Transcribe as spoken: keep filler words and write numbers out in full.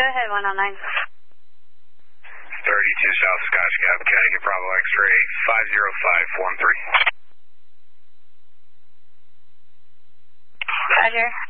ahead, one oh nine. thirty-two South Scotch Gap, Connecticut Bravo X-ray five zero five one three. Roger.